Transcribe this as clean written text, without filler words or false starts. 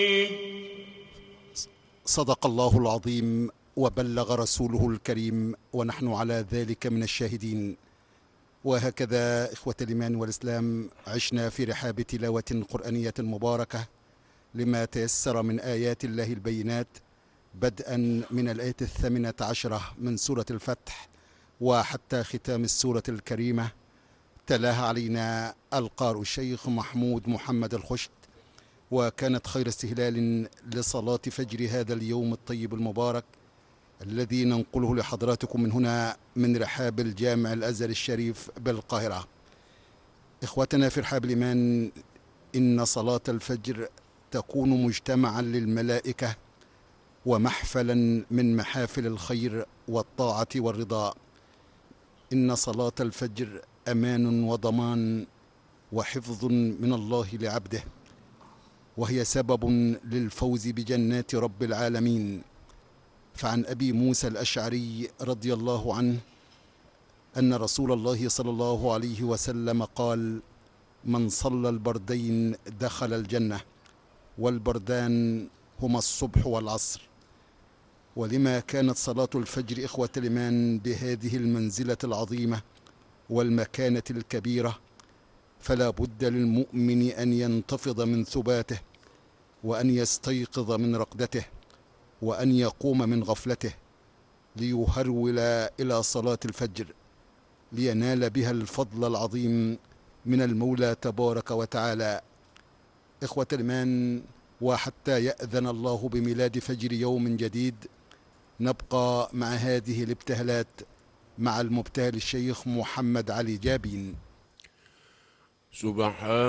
صدق الله العظيم وبلغ رسوله الكريم ونحن على ذلك من الشاهدين. وهكذا إخوة الإيمان والإسلام عشنا في رحاب تلاوة قرآنية مباركة لما تيسر من آيات الله البينات، بدءا من الآية 18 من سورة الفتح وحتى ختام السورة الكريمة. تلاها علينا القارئ الشيخ محمود محمد الخشت، وكانت خير استهلال لصلاة فجر هذا اليوم الطيب المبارك الذي ننقله لحضراتكم من هنا من رحاب الجامع الأزهر الشريف بالقاهرة. إخوتنا في رحاب الإيمان، إن صلاة الفجر تكون مجتمعا للملائكة ومحفلا من محافل الخير والطاعة والرضا. إن صلاة الفجر أمان وضمان وحفظ من الله لعبده، وهي سبب للفوز بجنات رب العالمين. فعن أبي موسى الأشعري رضي الله عنه أن رسول الله صلى الله عليه وسلم قال: من صلى البردين دخل الجنة، والبردان هما الصبح والعصر. ولما كانت صلاة الفجر إخوة الإيمان بهذه المنزلة العظيمة والمكانة الكبيرة، فلا بد للمؤمن أن ينتفض من ثباته، وأن يستيقظ من رقدته، وأن يقوم من غفلته ليهرول إلى صلاة الفجر لينال بها الفضل العظيم من المولى تبارك وتعالى. إخوة الإيمان، وحتى يأذن الله بميلاد فجر يوم جديد، نبقى مع هذه الابتهالات مع المبتهل الشيخ محمد علي جابين. سبحان